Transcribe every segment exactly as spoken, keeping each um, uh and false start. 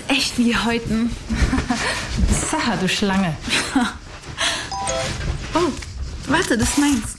echt wie Häuten. Saha, du Schlange. Oh, warte, das ist meins.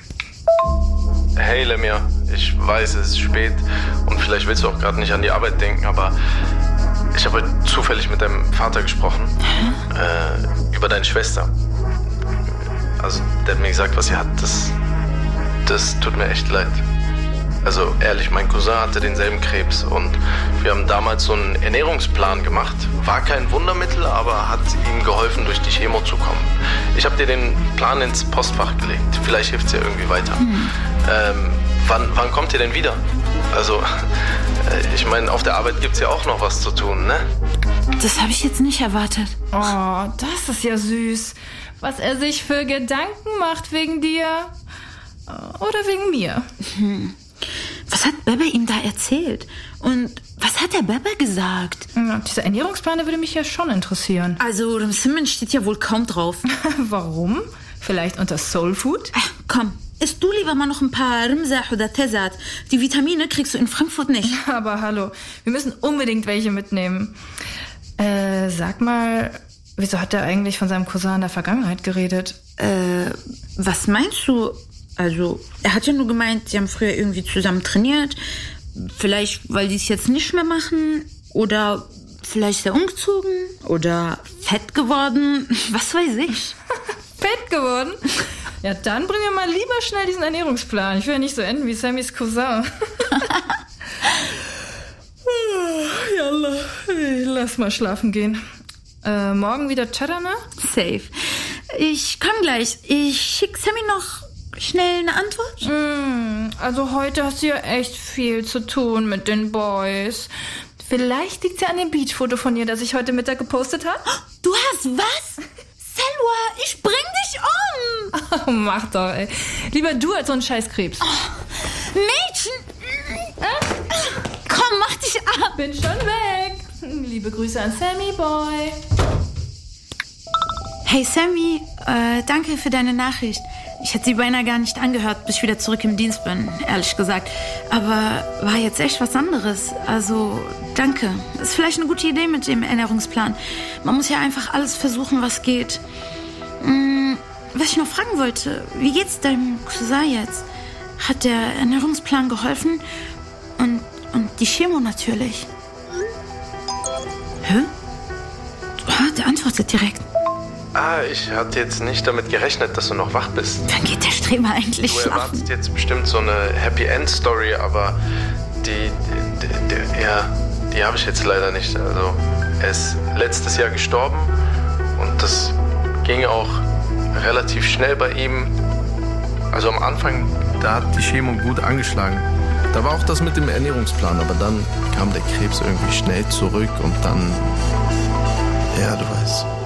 Hey Lemia, ich weiß, es ist spät und vielleicht willst du auch gerade nicht an die Arbeit denken, aber ich habe heute zufällig mit deinem Vater gesprochen. Äh, über deine Schwester. Also, der hat mir gesagt, was sie hat. Das, das tut mir echt leid. Also ehrlich, mein Cousin hatte denselben Krebs und wir haben damals so einen Ernährungsplan gemacht. War kein Wundermittel, aber hat ihm geholfen, durch die Chemo zu kommen. Ich habe dir den Plan ins Postfach gelegt. Vielleicht hilft es ja irgendwie weiter. Hm. Ähm, wann, wann kommt ihr denn wieder? Also, äh, ich meine, auf der Arbeit gibt es ja auch noch was zu tun, ne? Das habe ich jetzt nicht erwartet. Oh, das ist ja süß. Was er sich für Gedanken macht wegen dir. Oder wegen mir. Hm. Was hat Bebe ihm da erzählt? Und was hat der Bebe gesagt? Ja, dieser Ernährungsplan, der würde mich ja schon interessieren. Also, dem Simon steht ja wohl kaum drauf. Warum? Vielleicht unter Soul Food? Ach, komm, isst du lieber mal noch ein paar Rimsah oder Tezat. Die Vitamine kriegst du in Frankfurt nicht. Aber hallo, wir müssen unbedingt welche mitnehmen. Äh, sag mal, wieso hat er eigentlich von seinem Cousin in der Vergangenheit geredet? Äh, was meinst du? Also, er hat ja nur gemeint, sie haben früher irgendwie zusammen trainiert. Vielleicht, weil die es jetzt nicht mehr machen. Oder vielleicht ist er umgezogen. Oder fett geworden. Was weiß ich. Fett geworden? Ja, dann bring mir mal lieber schnell diesen Ernährungsplan. Ich will ja nicht so enden wie Sammys Cousin. Jalla, lass mal schlafen gehen. Äh, morgen wieder Chadana? Safe. Ich komm gleich. Ich schick Sammy noch schnell eine Antwort? Mm, also heute hast du ja echt viel zu tun mit den Boys. Vielleicht liegt's ja an dem Beachfoto von ihr, das ich heute Mittag gepostet habe. Du hast was? Selwa, ich bring dich um. Oh, mach doch, ey. Lieber du als so ein Scheißkrebs. Oh, Mädchen. Äh? Komm, mach dich ab. Bin schon weg. Liebe Grüße an Sammy Boy. Hey Sammy, äh, danke für deine Nachricht. Ich hätte sie beinahe gar nicht angehört, bis ich wieder zurück im Dienst bin, ehrlich gesagt. Aber war jetzt echt was anderes. Also, danke. Ist vielleicht eine gute Idee mit dem Ernährungsplan. Man muss ja einfach alles versuchen, was geht. Hm, was ich noch fragen wollte, wie geht's deinem Cousin jetzt? Hat der Ernährungsplan geholfen? Und, und die Chemo natürlich. Hä? Oh, der antwortet direkt. Ah, ich hatte jetzt nicht damit gerechnet, dass du noch wach bist. Wann geht der Streber eigentlich Du schlafen? erwartest jetzt bestimmt so eine Happy-End-Story, aber die, die, die, ja, die habe ich jetzt leider nicht. Also, er ist letztes Jahr gestorben und das ging auch relativ schnell bei ihm. Also am Anfang, da hat die Chemo gut angeschlagen. Da war auch das mit dem Ernährungsplan, aber dann kam der Krebs irgendwie schnell zurück und dann, ja, du weißt...